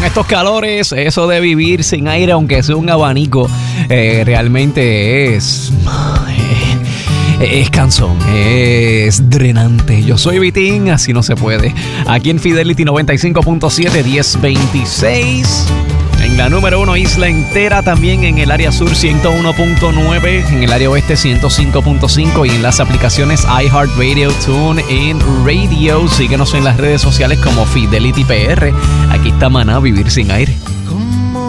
estos calores, eso de vivir sin aire, aunque sea un abanico, realmente es cansón, es drenante. Yo soy Vitín, así no se puede. Aquí en Fidelity 95.7, 1026. En la número 1, isla entera, también en el área sur 101.9, en el área oeste 105.5 y en las aplicaciones iHeartRadio, TuneIn Radio. Síguenos en las redes sociales como Fidelity PR. Aquí está Maná, Vivir Sin Aire.